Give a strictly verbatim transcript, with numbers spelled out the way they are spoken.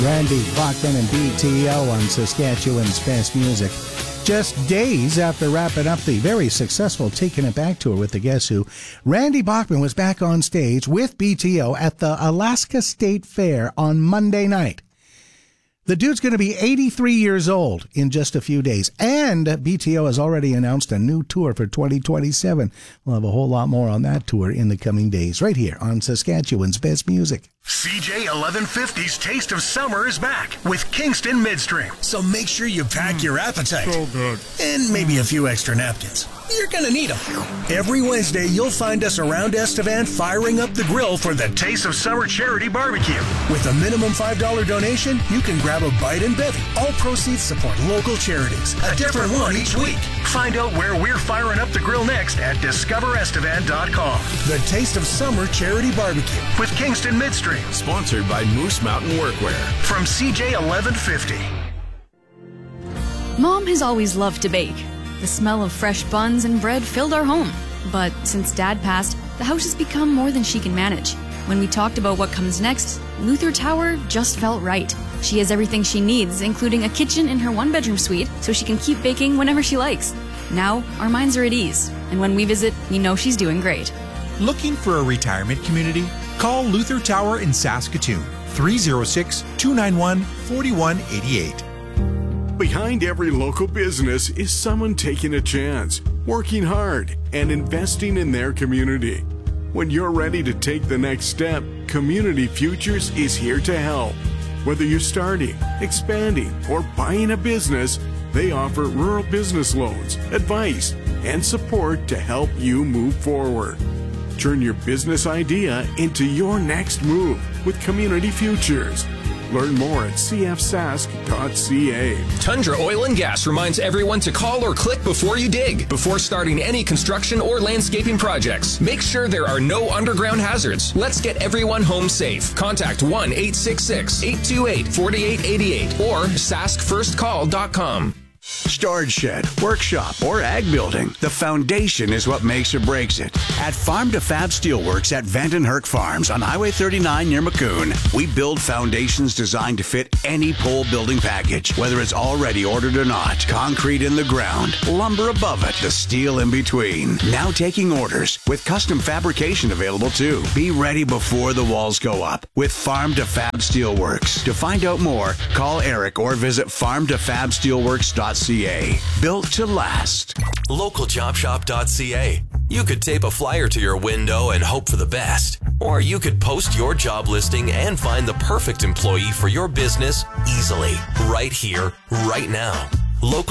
Randy Bachman and B T O on Saskatchewan's Best Music. Just days after wrapping up the very successful Taking It Back tour with the Guess Who, Randy Bachman was back on stage with B T O at the Alaska State Fair on Monday night. The dude's going to be eighty-three years old in just a few days, and B T O has already announced a new tour for twenty twenty-seven. We'll have a whole lot more on that tour in the coming days, right here on Saskatchewan's Best Music. C J eleven fifty's Taste of Summer is back with Kingston Midstream. So make sure you pack mm, your appetite. So good. And maybe a few extra napkins. You're going to need them. Every Wednesday, you'll find us around Estevan firing up the grill for the Taste of Summer Charity Barbecue. With a minimum five dollars donation, you can grab a bite and bevy. All proceeds support local charities. A different one each week. Find out where we're firing up the grill next at discover estevan dot com. The Taste of Summer Charity Barbecue. With Kingston Midstream. Sponsored by Moose Mountain Workwear. From C J eleven fifty. Mom has always loved to bake. The smell of fresh buns and bread filled our home. But since Dad passed, the house has become more than she can manage. When we talked about what comes next, Luther Tower just felt right. She has everything she needs, including a kitchen in her one-bedroom suite, so she can keep baking whenever she likes. Now, our minds are at ease, and when we visit, we know she's doing great. Looking for a retirement community? Call Luther Tower in Saskatoon, three oh six, two nine one, four one eight eight. Behind every local business is someone taking a chance, working hard, and investing in their community. When you're ready to take the next step, Community Futures is here to help. Whether you're starting, expanding, or buying a business, they offer rural business loans, advice, and support to help you move forward. Turn your business idea into your next move with Community Futures. Learn more at c f sask dot c a. Tundra Oil and Gas reminds everyone to call or click before you dig, before starting any construction or landscaping projects. Make sure there are no underground hazards. Let's get everyone home safe. Contact one eight six six, eight two eight, four eight eight eight or sask first call dot com. Storage shed, workshop, or ag building. The foundation is what makes or breaks it. At Farm to Fab Steelworks at Vandenherk Farms on Highway thirty-nine near Maccoon, we build foundations designed to fit any pole building package, whether it's already ordered or not. Concrete in the ground, lumber above it, the steel in between. Now taking orders with custom fabrication available too. Be ready before the walls go up with Farm to Fab Steelworks. To find out more, call Eric or visit farm to fab steelworks dot c a. Built to last. local job shop dot c a. You could tape a flyer to your window and hope for the best. Or you could post your job listing and find the perfect employee for your business easily. Right here, right now. Local